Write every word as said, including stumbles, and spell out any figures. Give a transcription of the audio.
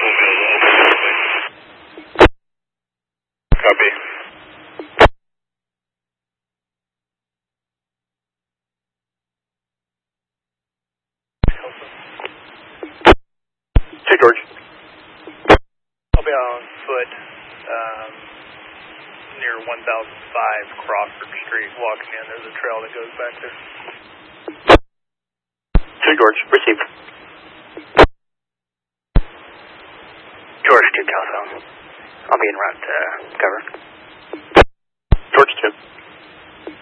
Copy. Hey, George. I'll be on foot um, near one thousand five Crawford Street, walking in. There's a trail that goes back there. Hey, George. Received. George two telephone. I'll be en route to cover. George two.